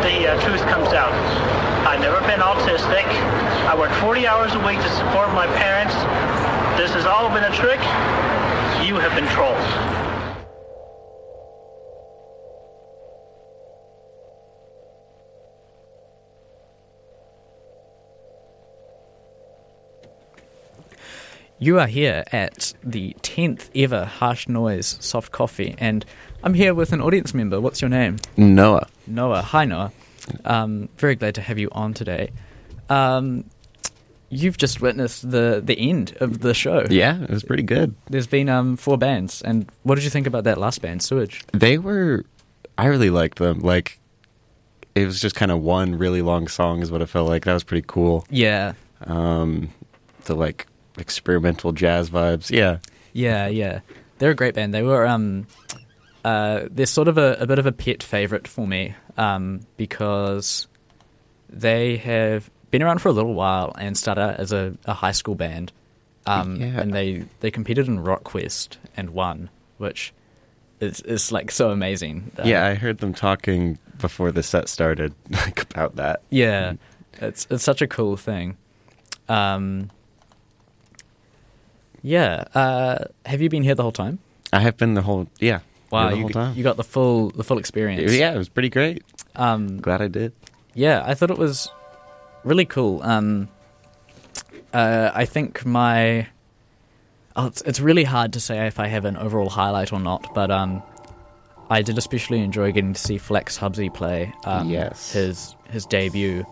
the truth comes out. I've never been autistic. I work 40 hours a week to support my parents. This has all been a trick. You have been trolled. You are here at the 10th ever Harsh Noise Soft Coffee, and I'm here with an audience member. What's your name? Noah. Noah. Hi, Noah. Very glad to have you on today. You've just witnessed the end of the show. Yeah, it was pretty good. There's been 4 bands, and what did you think about that last band, Sewage? I really liked them. Like, it was just kind of one really long song is what it felt like. That was pretty cool. Yeah. The, like, experimental jazz vibes. Yeah. Yeah. They're a great band. They were, they're sort of a bit of a pet favourite for me, because they have been around for a little while and started out as a high school band. And they competed in RockQuest and won, which is like so amazing. Yeah, I heard them talking before the set started, like, about that. Yeah, it's such a cool thing. Have you been here the whole time? I have been the whole Wow, whole time. You got the full experience. Yeah, it was pretty great. Glad I did. Yeah, I thought it was really cool. I think it's really hard to say if I have an overall highlight or not, but I did especially enjoy getting to see Flex Hubsy play. Yes, his debut.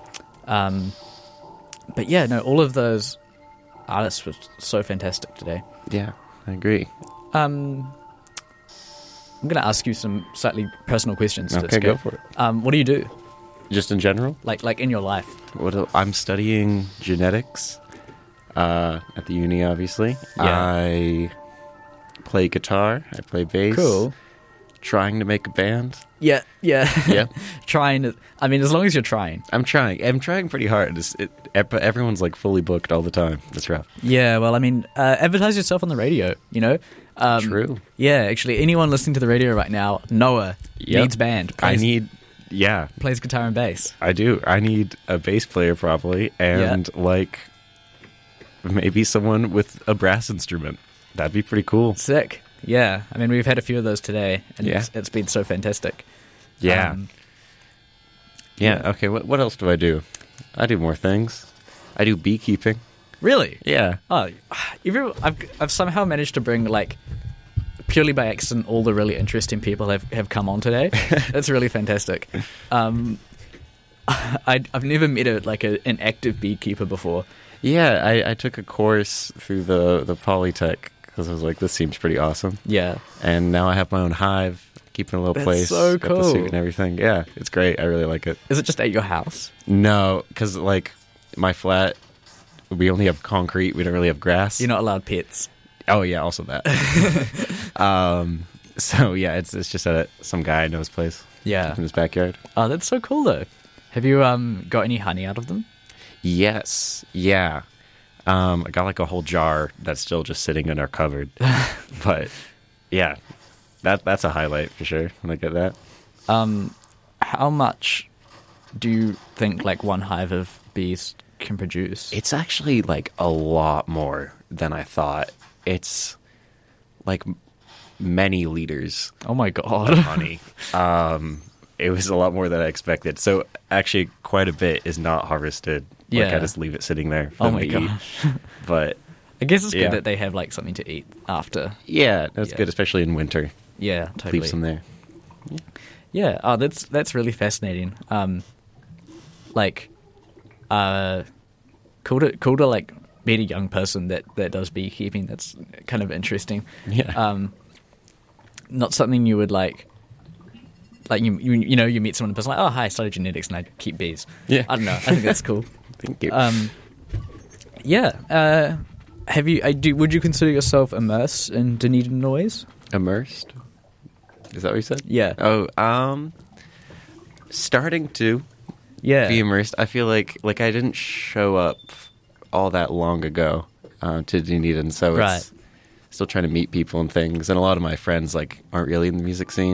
But yeah, no, all of those artists were so fantastic today. Yeah, I agree. I'm going to ask you some slightly personal questions. Okay, go for it. What do you do? Just in general? Like in your life? I'm studying genetics at the uni, obviously. Yeah. I play guitar. I play bass. Cool. Trying to make a band. Yeah. Yeah. Trying to... I mean, as long as you're trying. I'm trying pretty hard. Everyone's, like, fully booked all the time. It's rough. Yeah, well, I mean, advertise yourself on the radio, you know? True. Yeah, actually, anyone listening to the radio right now, Noah needs band. Plays guitar and bass. I do. I need a bass player probably, and like maybe someone with a brass instrument. That'd be pretty cool. Sick. Yeah. I mean, we've had a few of those today, and it's been so fantastic. Yeah. Okay. What else do? I do more things. I do beekeeping. Really? Yeah. Oh, I've somehow managed to bring, like, purely by accident, all the really interesting people have come on today. That's really fantastic. I've never met an active beekeeper before. Yeah, I took a course through the Polytech because I was like, this seems pretty awesome. Yeah. And now I have my own hive, keeping a little That's place. so got the cool. suit and everything. Yeah, it's great. I really like it. Is it just at your house? No, because, like, my flat, we only have concrete. We don't really have grass. You're not allowed pets. Oh, yeah, also that. So, yeah, it's just at some guy I know's place. Yeah. In his backyard. Oh, that's so cool, though. Have you got any honey out of them? Yes. Yeah. I got, like, a whole jar that's still just sitting in our cupboard. But, yeah, that's a highlight for sure when I get that. How much do you think, like, one hive of bees can produce? It's actually, like, a lot more than I thought. It's, like, many liters. Oh, my God. Of honey. It was a lot more than I expected. So, actually, quite a bit is not harvested. Like, I just leave it sitting there for them to gosh. eat. But I guess it's good that they have, like, something to eat after. Yeah, that's good, especially in winter. Yeah, totally. Leave some there. Yeah. Oh, that's really fascinating. Cool to like meet a young person that does beekeeping. That's kind of interesting. Yeah. Not something you would like you know, you meet someone in person like, oh, hi, I studied genetics and I keep bees. Yeah. I don't know. I think that's cool. Thank you. Yeah. Would you consider yourself immersed in Dunedin noise? Immersed? Is that what you said? Yeah. Oh, starting to be immersed. I feel like I didn't show up all that long ago to Dunedin, so it's still trying to meet people and things. And a lot of my friends, like, aren't really in the music scene.